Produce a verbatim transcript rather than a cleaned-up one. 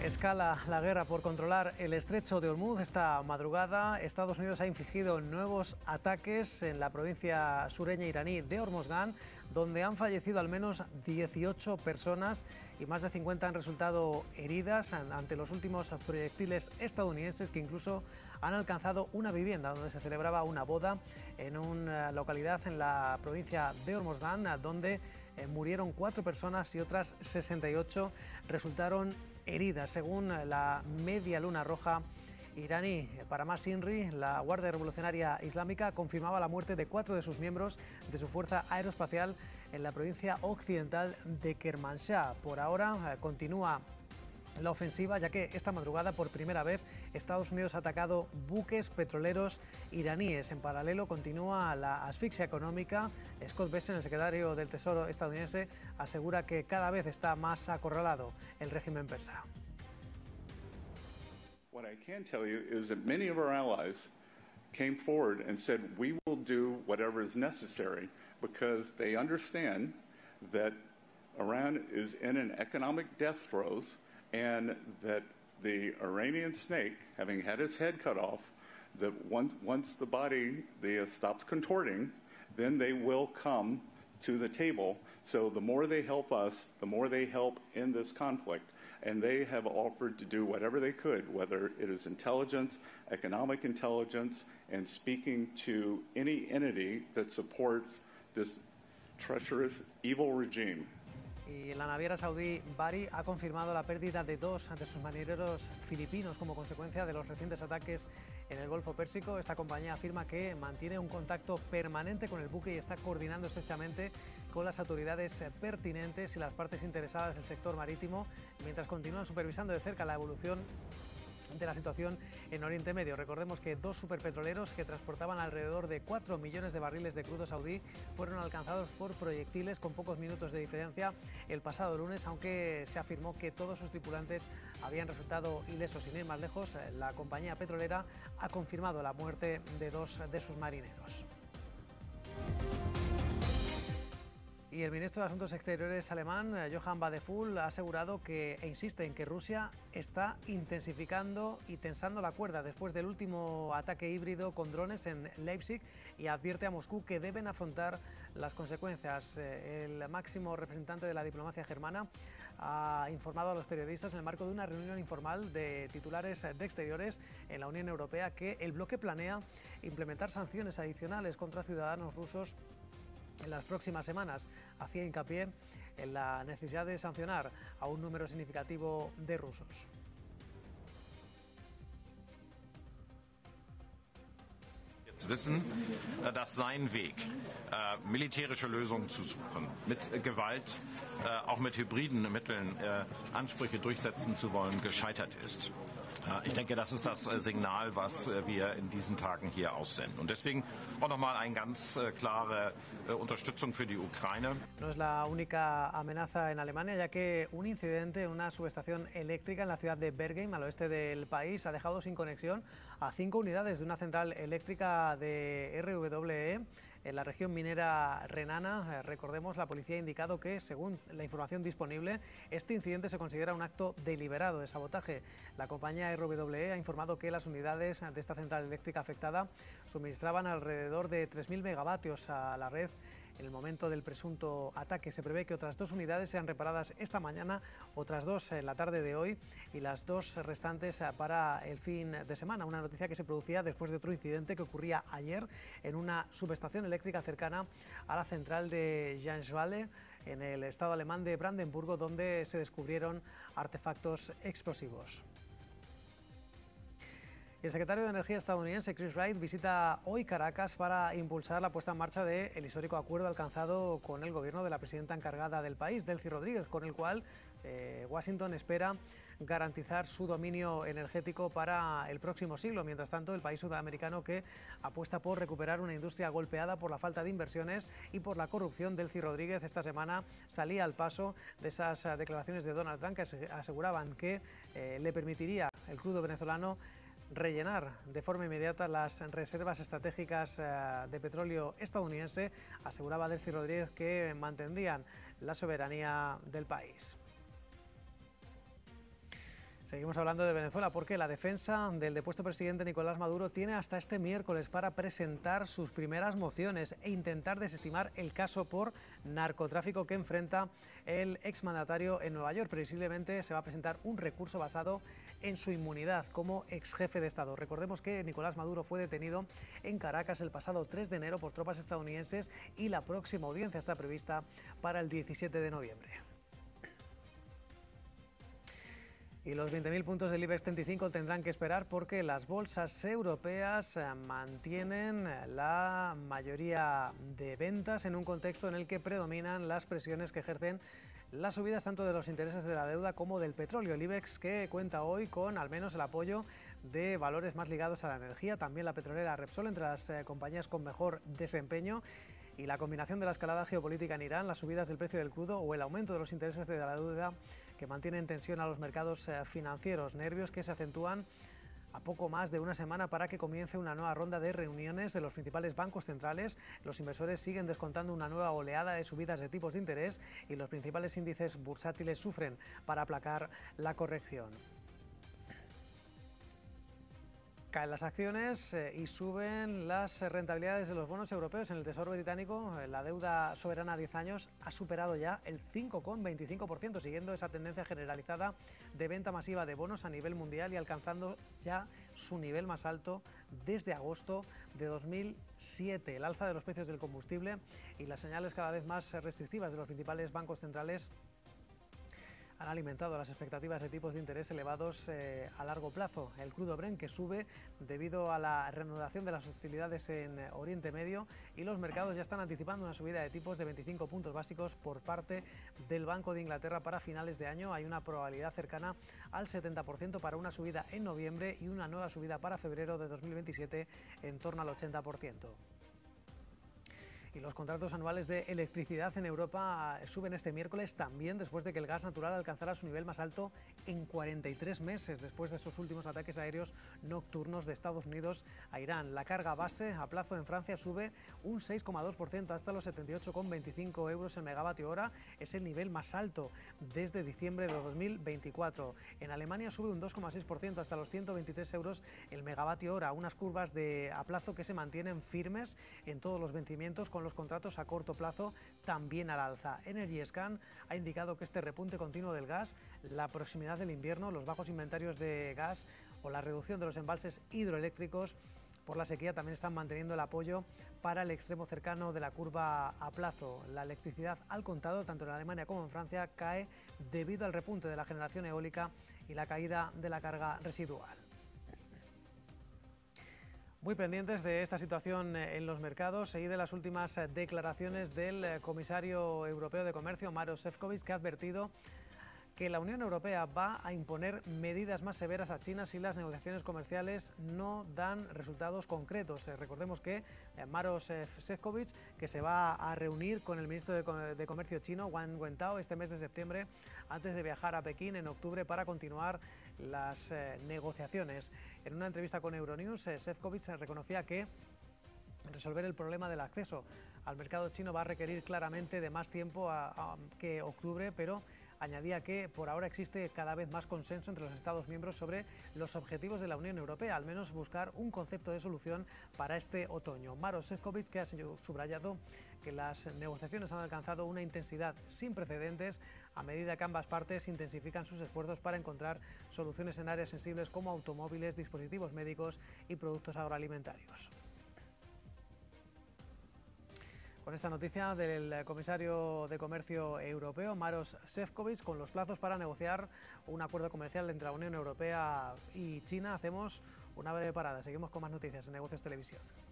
Escala la guerra por controlar el estrecho de Hormuz. Esta madrugada Estados Unidos ha infligido nuevos ataques en la provincia sureña iraní de Hormozgan, donde han fallecido al menos dieciocho personas y más de cincuenta han resultado heridas ante los últimos proyectiles estadounidenses que incluso han alcanzado una vivienda donde se celebraba una boda en una localidad en la provincia de Hormozgan, donde murieron cuatro personas y otras sesenta y ocho resultaron heridas. Según la Media Luna Roja iraní, para más INRI, la Guardia Revolucionaria Islámica confirmaba la muerte de cuatro de sus miembros de su fuerza aeroespacial en la provincia occidental de Kermanshah. Por ahora continúa la ofensiva, ya que esta madrugada por primera vez Estados Unidos ha atacado buques petroleros iraníes. En paralelo continúa la asfixia económica. Scott Bessent, el secretario del Tesoro estadounidense, asegura que cada vez está más acorralado el régimen persa. What I can tell you is that many of our allies came forward and said we will do whatever is necessary because they understand that Iran is in an economic death throes, and that the Iranian snake, having had its head cut off, that once, once the body the, uh, stops contorting, then they will come to the table. So the more they help us, the more they help in this conflict. And they have offered to do whatever they could, whether it is intelligence, economic intelligence, and speaking to any entity that supports this treacherous, evil regime. Y la naviera saudí Bari ha confirmado la pérdida de dos de sus marineros filipinos como consecuencia de los recientes ataques en el Golfo Pérsico. Esta compañía afirma que mantiene un contacto permanente con el buque y está coordinando estrechamente con las autoridades pertinentes y las partes interesadas del sector marítimo, mientras continúan supervisando de cerca la evolución de la situación en Oriente Medio. Recordemos que dos superpetroleros que transportaban alrededor de cuatro millones de barriles de crudo saudí fueron alcanzados por proyectiles con pocos minutos de diferencia el pasado lunes, aunque se afirmó que todos sus tripulantes habían resultado ilesos. Sin ir más lejos, la compañía petrolera ha confirmado la muerte de dos de sus marineros. Y el ministro de Asuntos Exteriores alemán, Johann Wadephul, ha asegurado que, e insiste en que Rusia está intensificando y tensando la cuerda después del último ataque híbrido con drones en Leipzig, y advierte a Moscú que deben afrontar las consecuencias. El máximo representante de la diplomacia germana ha informado a los periodistas en el marco de una reunión informal de titulares de Exteriores en la Unión Europea que el bloque planea implementar sanciones adicionales contra ciudadanos rusos en las próximas semanas. Hacía hincapié en la necesidad de sancionar a un número significativo de rusos. Jetzt wissen, dass sein Weg, äh, militärische Lösungen zu suchen, mit Gewalt, äh, auch mit hybriden Mitteln äh, Ansprüche durchsetzen zu wollen, gescheitert ist. Ich denke, das ist das Signal, was wir in diesen Tagen hier aussenden. Und deswegen auch nochmal eine ganz klare Unterstützung für die Ukraine. No es la única amenaza en Alemania, ya que un incidente en una subestación eléctrica en la ciudad de Bergheim, al oeste del país, ha dejado sin conexión a cinco unidades de una central eléctrica de R W E en la región minera renana. Recordemos, la policía ha indicado que, según la información disponible, este incidente se considera un acto deliberado de sabotaje. La compañía R W E ha informado que las unidades de esta central eléctrica afectada suministraban alrededor de tres mil megavatios a la red. En el momento del presunto ataque se prevé que otras dos unidades sean reparadas esta mañana, otras dos en la tarde de hoy y las dos restantes para el fin de semana. Una noticia que se producía después de otro incidente que ocurría ayer en una subestación eléctrica cercana a la central de Janswale, en el estado alemán de Brandenburgo, donde se descubrieron artefactos explosivos. Y el secretario de Energía estadounidense, Chris Wright, visita hoy Caracas para impulsar la puesta en marcha del histórico acuerdo alcanzado con el gobierno de la presidenta encargada del país, Delcy Rodríguez, con el cual eh, Washington espera garantizar su dominio energético para el próximo siglo. Mientras tanto, el país sudamericano, que apuesta por recuperar una industria golpeada por la falta de inversiones y por la corrupción, Delcy Rodríguez esta semana salía al paso de esas declaraciones de Donald Trump que aseguraban que eh, le permitiría el crudo venezolano rellenar de forma inmediata las reservas estratégicas de petróleo estadounidense. Aseguraba Delcy Rodríguez que mantendrían la soberanía del país. Seguimos hablando de Venezuela porque la defensa del depuesto presidente Nicolás Maduro tiene hasta este miércoles para presentar sus primeras mociones e intentar desestimar el caso por narcotráfico que enfrenta el exmandatario en Nueva York. Previsiblemente se va a presentar un recurso basado en su inmunidad como ex jefe de Estado. Recordemos que Nicolás Maduro fue detenido en Caracas el pasado tres de enero por tropas estadounidenses y la próxima audiencia está prevista para el diecisiete de noviembre. Y los veinte mil puntos del IBEX treinta y cinco tendrán que esperar porque las bolsas europeas mantienen la mayoría de ventas en un contexto en el que predominan las presiones que ejercen las subidas tanto de los intereses de la deuda como del petróleo. El IBEX que cuenta hoy con al menos el apoyo de valores más ligados a la energía, también la petrolera Repsol entre las eh, compañías con mejor desempeño. Y la combinación de la escalada geopolítica en Irán, las subidas del precio del crudo o el aumento de los intereses de la deuda que mantienen tensión a los mercados eh, financieros, nervios que se acentúan a poco más de una semana para que comience una nueva ronda de reuniones de los principales bancos centrales. Los inversores siguen descontando una nueva oleada de subidas de tipos de interés y los principales índices bursátiles sufren para aplacar la corrección. Caen las acciones eh, y suben las rentabilidades de los bonos europeos. En el Tesoro británico, eh, la deuda soberana a diez años ha superado ya el cinco coma veinticinco por ciento, siguiendo esa tendencia generalizada de venta masiva de bonos a nivel mundial y alcanzando ya su nivel más alto desde agosto de dos mil siete. El alza de los precios del combustible y las señales cada vez más restrictivas de los principales bancos centrales han alimentado las expectativas de tipos de interés elevados eh, a largo plazo. El crudo Brent que sube debido a la reanudación de las hostilidades en Oriente Medio y los mercados ya están anticipando una subida de tipos de veinticinco puntos básicos por parte del Banco de Inglaterra para finales de año. Hay una probabilidad cercana al setenta por ciento para una subida en noviembre y una nueva subida para febrero de dos mil veintisiete en torno al ochenta por ciento. Y los contratos anuales de electricidad en Europa suben este miércoles también después de que el gas natural alcanzara su nivel más alto en cuarenta y tres meses, después de esos últimos ataques aéreos nocturnos de Estados Unidos a Irán. La carga base a plazo en Francia sube un seis coma dos por ciento hasta los setenta y ocho coma veinticinco euros el megavatio hora. Es el nivel más alto desde diciembre de dos mil veinticuatro. En Alemania sube un dos coma seis por ciento hasta los ciento veintitrés euros el megavatio hora. Unas curvas de a plazo que se mantienen firmes en todos los vencimientos, con los contratos a corto plazo también al alza. Energy Scan ha indicado que este repunte continuo del gas, la proximidad del invierno, los bajos inventarios de gas o la reducción de los embalses hidroeléctricos por la sequía también están manteniendo el apoyo para el extremo cercano de la curva a plazo. La electricidad al contado, tanto en Alemania como en Francia, cae debido al repunte de la generación eólica y la caída de la carga residual. Muy pendientes de esta situación en los mercados y de las últimas declaraciones del comisario europeo de Comercio, Maroš Šefčovič, que ha advertido que la Unión Europea va a imponer medidas más severas a China si las negociaciones comerciales no dan resultados concretos. Eh, recordemos que eh, Maroš Šefčovič, que se va a reunir con el ministro de, de Comercio chino, Wang Wentao, este mes de septiembre, antes de viajar a Pekín en octubre para continuar las eh, negociaciones. En una entrevista con Euronews, eh, Šefčovič reconocía que resolver el problema del acceso al mercado chino va a requerir claramente de más tiempo a, a, que octubre, pero añadía que por ahora existe cada vez más consenso entre los Estados miembros sobre los objetivos de la Unión Europea, al menos buscar un concepto de solución para este otoño. Maroš Šefčovič, que ha subrayado que las negociaciones han alcanzado una intensidad sin precedentes a medida que ambas partes intensifican sus esfuerzos para encontrar soluciones en áreas sensibles como automóviles, dispositivos médicos y productos agroalimentarios. Con esta noticia del comisario de Comercio europeo, Maroš Šefčovič, con los plazos para negociar un acuerdo comercial entre la Unión Europea y China, hacemos una breve parada. Seguimos con más noticias en Negocios Televisión.